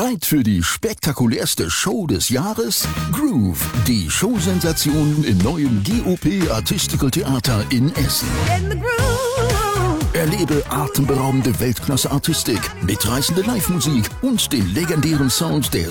Bereit für die spektakulärste Show des Jahres? Groove, die Showsensation im neuen GOP Artistical Theater in Essen. Erlebe atemberaubende Weltklasse-Artistik, mitreißende Live-Musik und den legendären Sound der